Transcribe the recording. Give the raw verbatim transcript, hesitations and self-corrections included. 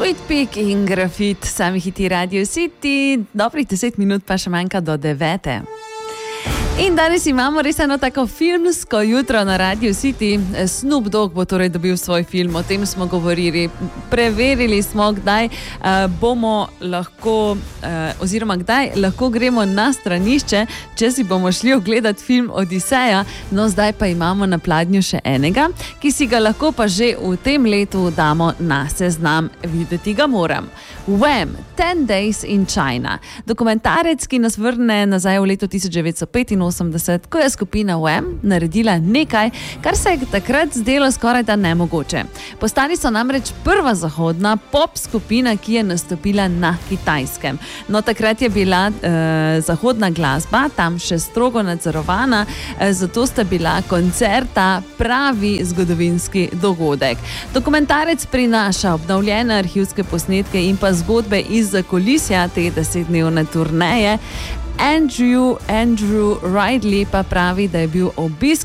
Sweet Pig in Grafit, sami hiti Radio City, dobrih deset minut pa še manjka do devete. In danes imamo res eno tako filmsko jutro na Radio City. Snoop Dogg bo torej dobil svoj film, o tem smo govorili. Preverili smo, kdaj uh, bomo lahko, uh, oziroma kdaj lahko gremo na stranišče, če si bomo šli ogledati film Odiseja. No, zdaj pa imamo na pladnju še enega, ki si ga lahko pa že v tem letu damo na seznam. Videti ga moram. Wham! Ten Days in China. Dokumentarec, ki nas vrne nazaj v leto tisoč devetsto petinosemdeset, ko je skupina Wham naredila nekaj, kar se je takrat zdelo skoraj da nemogoče. Postali so namreč prva zahodna pop skupina, ki je nastopila na Kitajskem. No, takrat je bila eh, zahodna glasba tam še strogo nadzorovana, eh, zato sta bila koncerta pravi zgodovinski dogodek. Dokumentarec prinaša obnovljene arhivske posnetke in pa zgodbe iz zakulisja te desetdnevne turneje. Andrew, Andrew Ridley pa pravi, da je bil obisk